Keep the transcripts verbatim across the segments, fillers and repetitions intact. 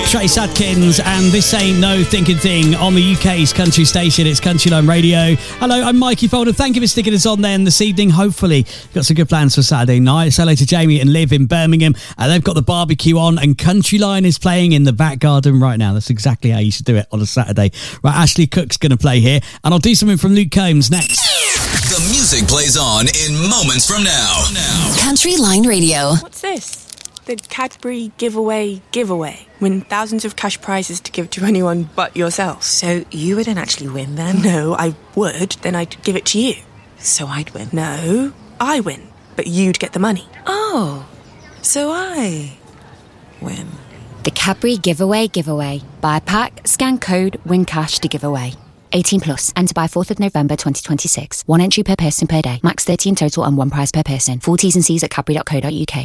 Trace Adkins, and This Ain't No Thinking Thing on the U K's country station. It's Country Line Radio. Hello, I'm Mikey Folder. Thank you for sticking us on then this evening. Hopefully, got some good plans for Saturday night. Say hello to Jamie and Liv in Birmingham. And they've got the barbecue on, and Country Line is playing in the back garden right now. That's exactly how you should do it on a Saturday. Right, Ashley Cook's going to play here, and I'll do something from Luke Combs next. The music plays on in moments from now. now. Country Line Radio. What's this? The Cadbury giveaway giveaway. Win thousands of cash prizes to give to anyone but yourself. So you wouldn't actually win then? No, I would. Then I'd give it to you. So I'd win? No, I win. But you'd get the money. Oh, so I win. The Cadbury giveaway giveaway. Buy a pack, scan code, win cash to give away. eighteen plus. Enter by fourth of November twenty twenty-six. One entry per person per day. Max thirty in total and one prize per person. Full T's and C's at cadbury dot co dot uk.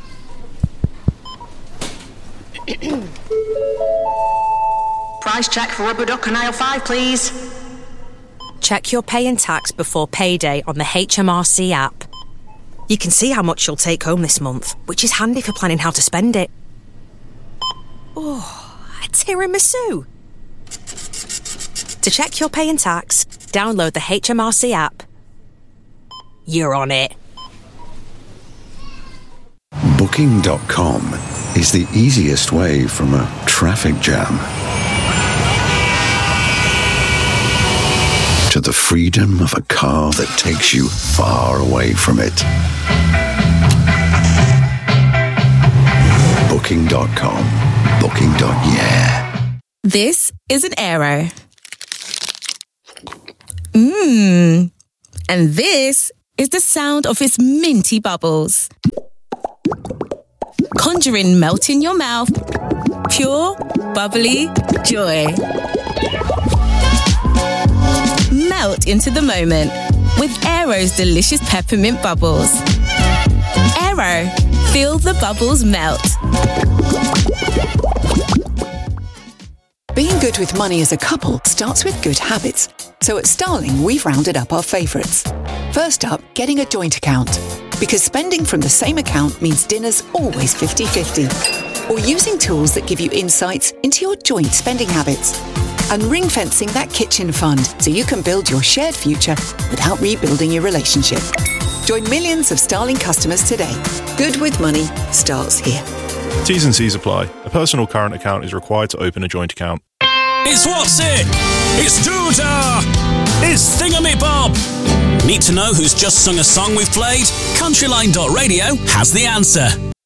Price check for rubber duck and aisle five, please. Check your pay and tax before payday on the H M R C app. You can see how much you'll take home this month, which is handy for planning how to spend it. Oh, a tiramisu. To check your pay and tax, download the H M R C app. You're on it. Booking dot com is the easiest way from a traffic jam to the freedom of a car that takes you far away from it. Booking dot com. Booking. Yeah. This is an Aero. Mmm. And this is the sound of its minty bubbles. Conjuring melt in your mouth. Pure, bubbly joy. Melt into the moment with Aero's delicious peppermint bubbles. Aero, feel the bubbles melt. Being good with money as a couple starts with good habits. So at Starling, we've rounded up our favourites. First up, getting a joint account. Because spending from the same account means dinner's always fifty-fifty. Or using tools that give you insights into your joint spending habits. And ring-fencing that kitchen fund so you can build your shared future without rebuilding your relationship. Join millions of Starling customers today. Good with money starts here. T's and C's apply. A personal current account is required to open a joint account. It's What's It? It's Doodah! It's Thingamabob! Need to know who's just sung a song we've played? Countryline dot radio has the answer.